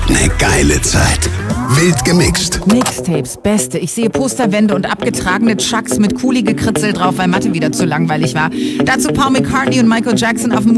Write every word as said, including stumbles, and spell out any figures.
ne geile Zeit. Wild gemixt. Mixtapes, beste. Ich sehe Posterwände und abgetragene Chucks mit Kuli-Gekritzel drauf, weil Mathe wieder zu langweilig war. Dazu Paul McCartney und Michael Jackson auf dem